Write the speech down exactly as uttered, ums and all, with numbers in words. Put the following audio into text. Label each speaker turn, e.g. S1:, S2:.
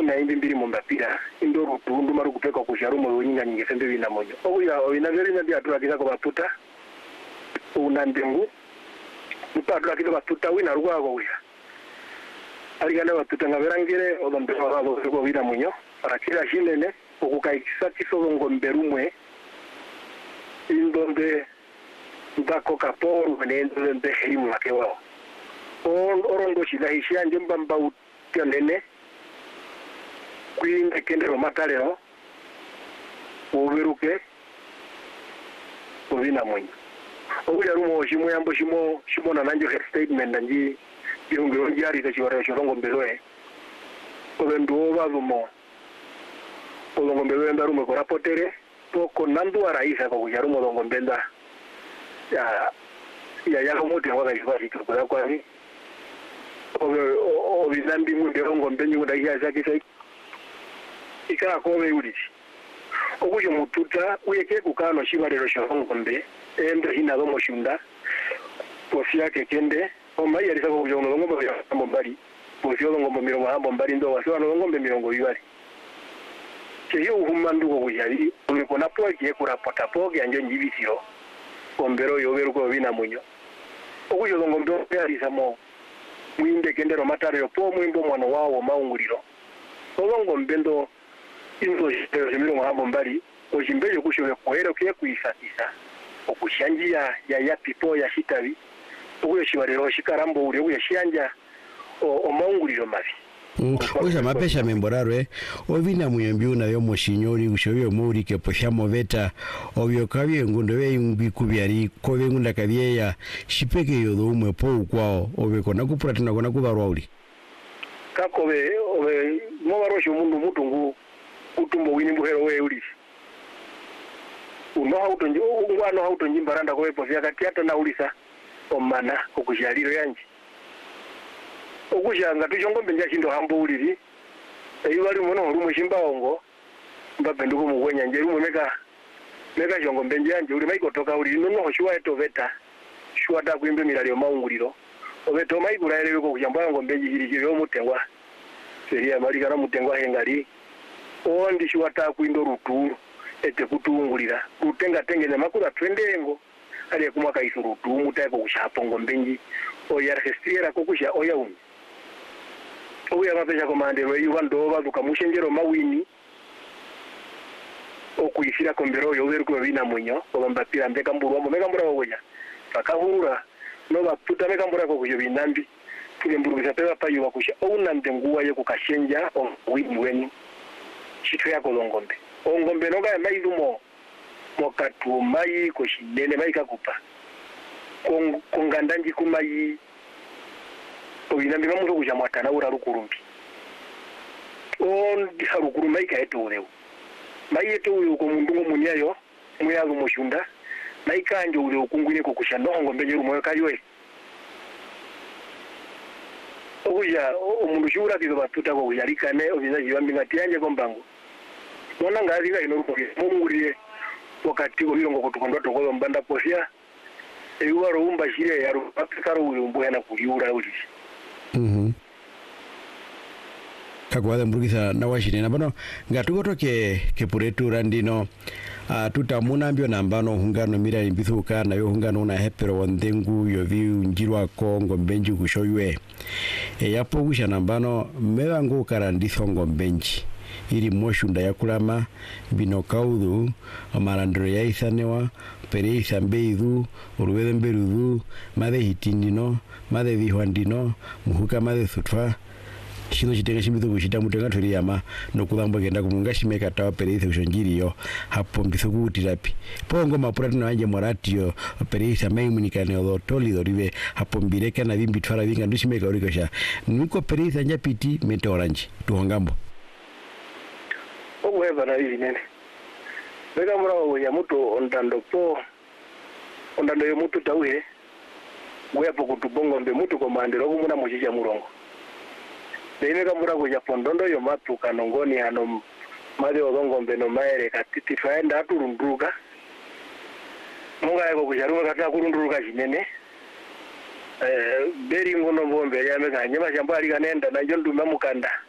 S1: una imbi mbiri mumbapira indo rutundu maru kupeka kusharumo wenyinga nyinge sembe bina moyo obuya obina beri na bya turakika ko batuta una ndengu mutatu akito batuta wina rugwago buya aligana batuta ngaberangire odombe babo ko bina munyo arakira shinene okukaikisa kisongo mberumwe indonde ndako kaporo nendo nde helimu akewa on orongo shida hishanje mbamba utyonene kwinga kendero matalero ubiruke ubina munyo obuya rumo shimo yambo shimo shimo na nanjo statement nji birungiro njari ka chiwara shorongo mberoe obendo bavumo olongo mberoe ndarume ko rapotere poko nandu araisa ko kujarumo longo mbenda ya ya ya mote wala jibari ko kwa kwani obe obizambi munde longo mbenyi muda ya zake sai ikara ko be uri okujo mututa uyeke kukano shibarero shorongo mbe ende hina domo shunda pofia kekende oma yari sako kujo longo mbe ya mbari pofia longo mbe mirongo hambo mbari ndo waswa longo mbe mirongo ibari keyo uhumandu ko kujari uko na poe ke kurapota poge anje njibisiro ombero yoberu ko bina munyo okujo longo mbe yari samo mwinde kendero matare po mwimbo mwana wawo maunguriro olongo mbendo inzo jimiro hambo mbali ojimbeyo kushobe kohero ke kuisatisa okushanjia ya ya pipo ya shitabi okuyo shibarero shikarambo uri okuyo shanja o maunguriro mavi
S2: Oja mapesha memborarwe ovina muyembi unayo moshinyori ushoyo muri ke poshamo veta ovyo kabye ngundo we ngbi kubyari ko bengunda kabyeya shipeke yodo umwe po kwao oveko nakupuratina kona kubarwa uri
S1: kakobe obe mo barosho mundu mutungu utumbo wini buhero we uri uno hauto nji ungwano hauto njimbaranda ko epo vya katiata na ulisa omana okujaliro yanje okushanga tuchongo mbenja chindo hambo uliri eyibali muno rumo shimbaongo mbapenduko mugwenya nje rumo meka meka chongo mbenja yanje uri maiko toka uri no no shwa eto veta shwa ta kuimbe mirali maunguliro obeto maikura elewe ko kujamba ngo mbenji hiri hiri omutengwa seria mali kana mutengwa hengali ondi shwa ta kuindo ruturu ete kutungulira rutenga tengene makura twendengo ali kumaka isurutu mutako kushapo ngombenji oyar hestiera kokusha oyauni oya mapesha komandero yuva ndova tukamushenjero mawini okuisira kombero yoveru ko bina munyo obambapira mbeka mburwa mbeka mbura wonya fakahura no baputa mbeka mbura ko kujo binambi tule mburubisa pewa payo bakusha ouna ndenguwa ye kukashenja owini weni chito yako longombe ongombe noga maidumo mokatu mai ko shinene mai kakupa kong kongandanji kumai oyinambi bamuzo kuja mwatana ura rukurumbi on diharukuru mai ka eto ureu mai eto ureu ko mundu munyayo muyazo mushunda mai kanje ureu kungwine ko kusha nongo mbenyeru moyo kayoe oya omundu shura bizo batuta ko yarikane obina jibambi ngatianje kombango mona ngazika ino ruko munguriye wakati obirongo kutukondo tokolo mbanda posia eyuwaro umba shire yaro apikaro uyumbu yana kuliura uli
S2: mhm kakwada mburugisa na washine na bano ngatugoto ke ke puretura ndino uh, tutamuna mbyo nambano hungano mira imbithuka na yo hungano na hepero wandengu yo vi unjirwa kongo mbenji kushoywe e yapo gusha nambano mebango karanditho ngombenji iri moshunda yakulama bino kaudu amarandro ya isanewa pere isambeidu urwede mberudu made hitindino made vihwandino muhuka made sutwa shino chitenge shimizo kushita mutenga tori yama nokudambo genda kumunga shimeka tawa pere ise ushonjiriyo hapo mbiso kutirapi pongo mapurati na anje moratio pere isa meimunikane odo toli dorive hapo mbireka na vimbi twara vinga ndushimeka urikosha niko pere isa njapiti mente orange tuhongambo
S1: obuheva na hivi nene bega murawo ya mutu ondando po ondando yo mutu tauhe gwe po kutubongo mbe mutu komandero kumuna mushija murongo Dene kambura kuja pondondo yo matu kanongoni hano made odongo mbe no maere katiti faenda aturunduka munga yako kujaruma kata kurunduka jinene eh beri ngono bombe ya meka nyama shamba ali kanenda na jondu mamukanda